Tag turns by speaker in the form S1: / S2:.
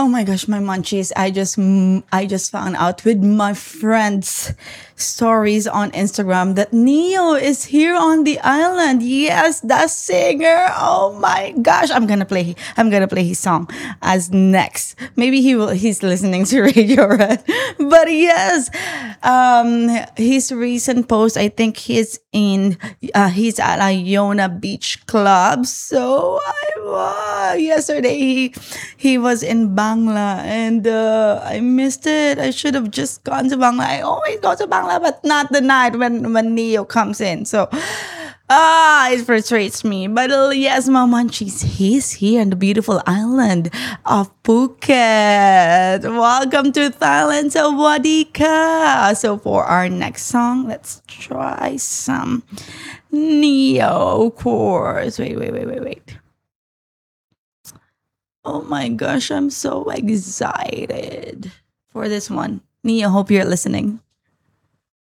S1: Oh my gosh, my munchies. I just found out with my friends' stories on Instagram that Neo is here on the island. Yes, the singer. Oh my gosh. I'm gonna play his song as next. Maybe he's listening to Radio Red. But yes, his recent post, I think he's at Iona Beach Club. So yesterday he was in Bangla, and I missed it. I should have just gone to Bangla. I always go to Bangla, but not the night when Neo comes in. So it frustrates me. But yes, Mamanchis, he's here on the beautiful island of Phuket. Welcome to Thailand, Sawadika. So for our next song, let's try some Neo, of course. Wait. Oh my gosh, I'm so excited for this one. Nia, hope you're listening.